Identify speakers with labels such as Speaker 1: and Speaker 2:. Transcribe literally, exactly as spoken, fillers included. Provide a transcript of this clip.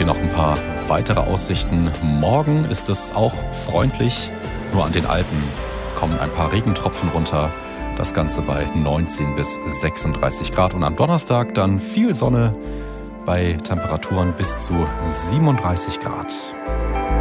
Speaker 1: noch ein paar weitere Aussichten. Morgen ist es auch freundlich, nur an den Alpen kommen ein paar Regentropfen runter. Das Ganze bei neunzehn bis sechsunddreißig Grad. Und am Donnerstag dann viel Sonne bei Temperaturen bis zu siebenunddreißig Grad.